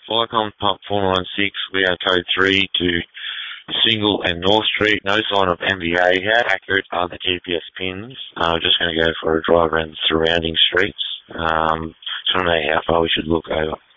Viacom Pub 496, we have code 3 to Single and North Street. No sign of MVA. How accurate are the GPS pins? Just going to go for a drive around the surrounding streets. Just want to know how far we should look over.